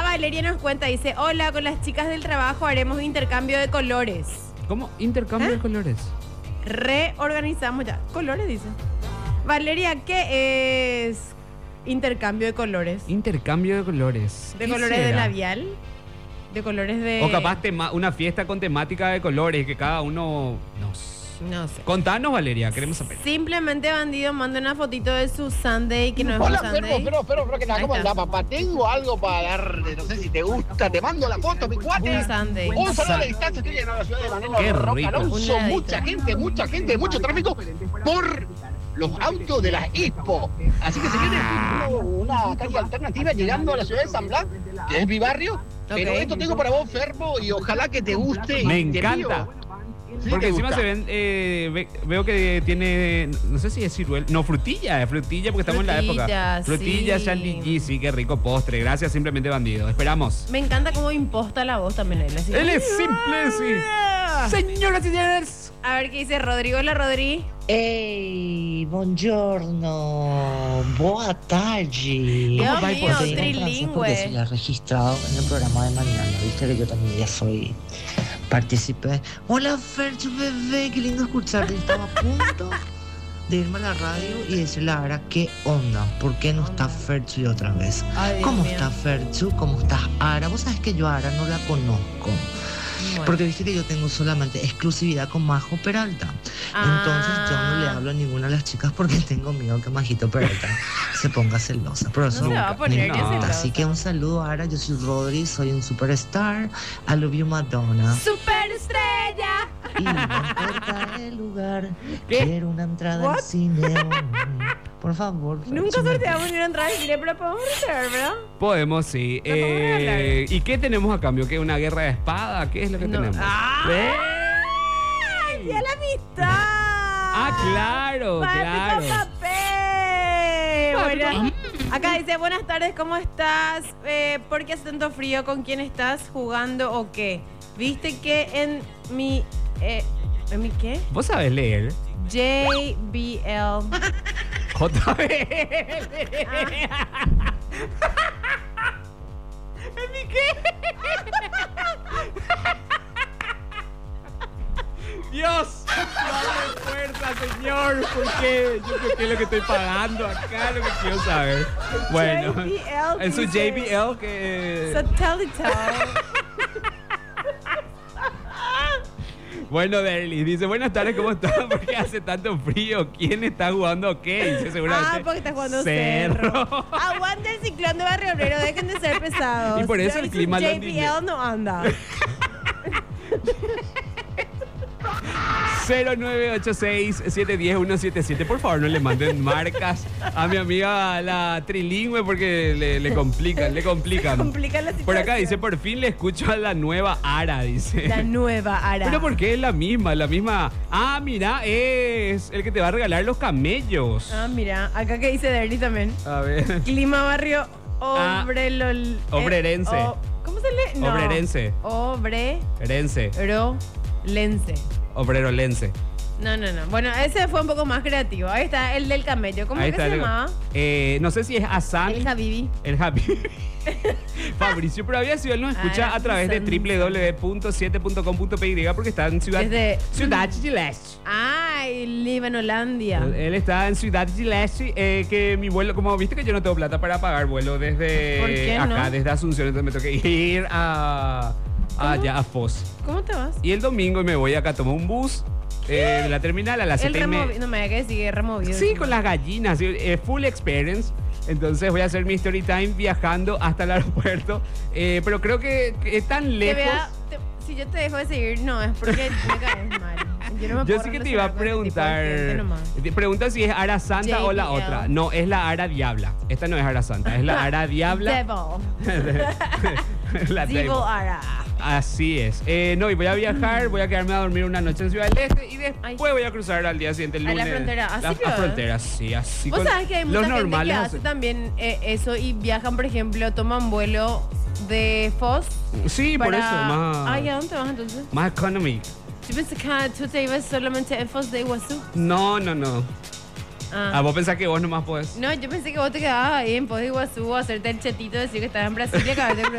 Valeria nos cuenta, dice, hola, con las chicas del trabajo haremos intercambio de colores. ¿Cómo? Intercambio de colores. Reorganizamos ya. Colores, dice. Valeria, ¿qué es intercambio de colores? Intercambio de colores. ¿De ¿Qué colores será? de labial? ¿De colores de...? O capaz una fiesta con temática de colores, que cada uno... No sé. Contanos, Valeria, queremos saber. Simplemente Bandido manda una fotito de su Sunday, que no es Hola, un Sunday. pero que nada, Ahí ¿cómo está. andás, papá? Tengo algo para darte, no sé si te gusta, te mando la foto, mi cuate. Un Sunday. Un saludo a la distancia, estoy llegando a la ciudad de Manila, Qué Roca rico. Alonso, Una mucha gente, mucho tráfico por los autos de las ISPO. Así que se viene una calle alternativa llegando a la ciudad de San Blas, que es mi barrio. Pero Ok. esto tengo para vos, Fermo, y ojalá que te guste. Me y te encanta. pido. Sí, Porque te encima gusta. se ven, veo que tiene, no sé si es ciruela, no, frutilla porque estamos en la época. Frutilla, Frutilla, sí. chantilly, sí, qué rico postre. Gracias, simplemente Bandido. Esperamos. Me encanta cómo imposta la voz también él. Así. Él es simple, sí. Señoras y señores. A ver qué dice Rodrigo. Hola, Rodri. Ehi, buongiorno, boa tarde. Dios ¿Cómo va a ir por mío, Estoy en Francia porque se trilingüe. ya registrado en el programa de mañana. Viste que yo también ya soy partícipe. Hola, Fercho, bebé, qué lindo escucharte. Estaba a punto de irme a la radio y decirle a Ara qué onda, por qué no está Ferchu otra vez. Ay, Dios ¿Cómo mío. está Ferchu? ¿Cómo estás, Ara? Vos sabés que yo a Ara no la conozco. Bueno. Porque viste que yo tengo solamente exclusividad con Majo Peralta. Entonces yo no le hablo a ninguna de las chicas porque tengo miedo que Majito Peralta se ponga celosa. Pero eso No se va a poner ni importa. celosa. Así que un saludo, Ara. Yo soy Rodri, soy un superstar. I love you, Madonna. ¡Superestrella! Y no importa el lugar, ¿Qué? quiero una entrada What? al cine. Por favor. Nunca Fercho, sorteamos ni una entrada de cine, pero podemos sortear, ¿verdad? Podemos, sí. Lo podemos regalar. ¿Y qué tenemos a cambio? ¿Qué? ¿Una guerra de espada? ¿Qué es lo que No. tenemos? ¡Ay! ¡Y a la amistad! Claro, Papel claro. con papel. Bueno, acá dice, buenas tardes, ¿cómo estás? ¿Por qué hace tanto frío? ¿Con quién estás jugando o qué? Viste que en mi... ¿En mi qué? ¿Vos sabés leer? JBL. JBL. ¿En mi qué? Dios, dame fuerza, señor. ¿Por qué? Yo creo que es lo que estoy pagando acá, lo que quiero saber. Bueno, JBL, en su dice. JBL que... Satellite. Bueno, Derly dice, buenas tardes, ¿cómo estás? ¿Por qué hace tanto frío? ¿Quién está jugando qué? Dice seguramente Porque está jugando Cerro. Aguanta el ciclón de Barrio Obrero, dejen de ser pesados. Y por eso el Su clima lo JBL no anda. 0986-710-177. Por favor, no le manden marcas a mi amiga la trilingüe porque le complican, le complican. Complica la situación. Por acá dice, por fin le escucho a la nueva Ara, dice. La nueva Ara. Pero ¿por qué es la misma? La misma. Ah, mira, es el que te va a regalar los camellos. Ah, mira, acá que dice Derly también. A ver. Clima Barrio Obrelol. Obrerense. ¿Cómo se lee? No. Obrerense. Obrerolense. Herense. Obrerolense. No. Bueno, ese fue un poco más creativo. Ahí está, el del camello. ¿Cómo Ahí que está se el- llamaba? No sé si es Hassan. El Habibi. El Happy. Fabricio, pero había sido, él nos escucha era a través de Hassan. www.7.com.py porque está en Ciudad Gileste. Ay, live en Holandia. Él está en Ciudad Gileste, que mi vuelo, como viste que yo no tengo plata para pagar vuelo ¿Por desde qué acá, no? desde Asunción, entonces me tengo que ir allá a Foz. ¿Cómo te vas? Y el domingo me voy acá, tomo un bus de la terminal a las El 7:30. no me diga que sigue removido. Sí, con las gallinas, sí, full experience. Entonces voy a hacer mi story time viajando hasta el aeropuerto. Pero creo que es tan Te lejos. si yo te dejo de seguir, no, es porque me caes mal. Yo no me Yo puedo sí que te iba a relacionar con este tipo de gente preguntar. nomás. Te pregunta si es Ara Santa o la JBL. otra. No, es la Ara Diabla. Esta no es Ara Santa, es la Ara Diabla. Devil. La Devil Devil. Ara. Así es. No, y voy a viajar, voy a quedarme a dormir una noche en Ciudad del Este y después voy a cruzar al día siguiente, el A la lunes. frontera. Así La que, frontera, sí, así. Vos con sabés que hay los mucha gente que normales hace hacen. también eso y viajan, por ejemplo, toman vuelo de Foz. Sí, por para... eso, más. Ay, ¿a dónde vas entonces? Más economic. Yo pensé que tú te ibas solamente a Foz de Iguazú. No. Ah. Vos pensás que vos nomás podés. No, yo pensé que vos te quedabas ahí en Foz de Iguazú a hacerte el chetito, decir que estabas en Brasil y acabas de